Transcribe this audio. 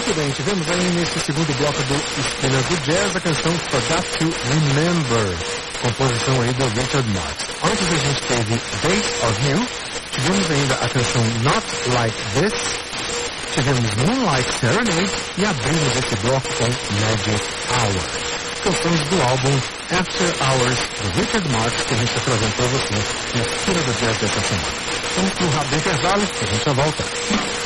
Muito bem, tivemos aí nesse segundo bloco do Esquina do Jazz a canção Forgot to Remember, composição aí do Richard Marx. Antes a gente teve Days of You, tivemos ainda a canção Not Like This, tivemos Moonlight Serenade e abrimos esse bloco com Magic Hour. Canções do álbum After Hours do Richard Marx que a gente está trazendo para você na Esquina do Jazz dessa semana. Vamos para um rápido intervalo e a gente já volta.